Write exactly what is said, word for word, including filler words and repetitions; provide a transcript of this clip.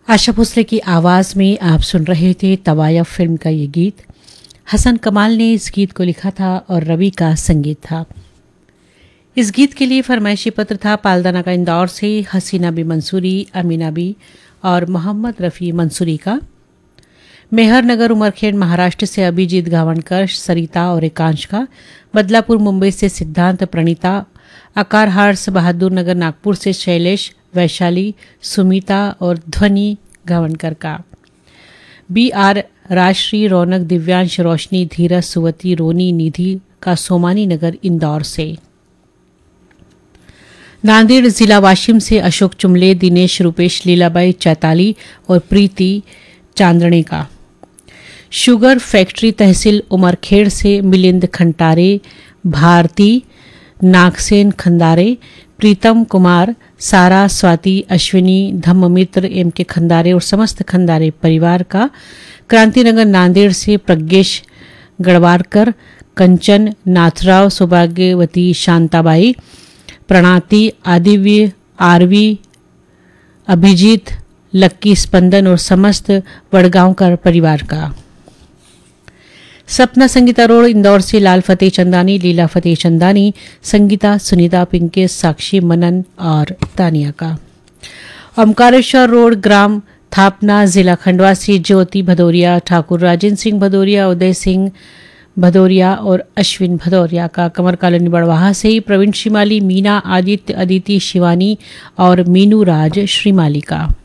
आशा भोसले की आवाज़ में आप सुन रहे थे तवायफ फिल्म का ये गीत। हसन कमाल ने इस गीत को लिखा था और रवि का संगीत था। इस गीत के लिए फरमाइशी पत्र था पालदाना का इंदौर से हसीना बी मंसूरी, अमीना बी और मोहम्मद रफ़ी मंसूरी का। मेहर नगर उमरखेड़ महाराष्ट्र से अभिजीत गावणकर, सरिता और एकांश का। बदलापुर मुंबई से सिद्धांत, प्रणीता। आकार हार्स बहादुर नगर नागपुर से शैलेश, वैशाली, सुमिता और ध्वनि गावणकर का। बी आर राजश्री, रौनक, दिव्यांश, रोशनी, धीरज, सुवती, रोनी, निधि का सोमानी नगर इंदौर से। नांदेड़ जिला वाशिम से अशोक चुमले, दिनेश, रूपेश, लीलाबाई चैताली और प्रीति चांदणे का। शुगर फैक्ट्री तहसील उमरखेड़ से मिलिंद खंटारे, भारती, नागसेन खंदारे, प्रीतम कुमार, सारा, स्वाति, अश्विनी, धम्ममित्र, एम के खंदारे और समस्त खंदारे परिवार का। क्रांतिनगर नांदेड़ से प्रज्ञेश गढ़वारकर, कंचन, नाथराव, सौभाग्यवती, शांताबाई, प्रणाति, आदिव्य, आरवी, अभिजीत, लक्की, स्पंदन और समस्त वडगांवकर परिवार का। सपना संगीता रोड इंदौर से लाल फतेह चंदानी, लीला फतेह चंदानी, संगीता, सुनीता, पिंके, साक्षी, मनन और तानिया का। ओमकारेश्वर रोड ग्राम थापना जिला खंडवा से ज्योति भदौरिया, ठाकुर राजेंद्र सिंह भदौरिया, उदय सिंह भदौरिया और अश्विन भदौरिया का। कमर कॉलोनी बड़वाहा से ही प्रवीण श्रीमाली, मीना, आदित्य, अदिति, शिवानी और मीनू राज श्रीमाली का।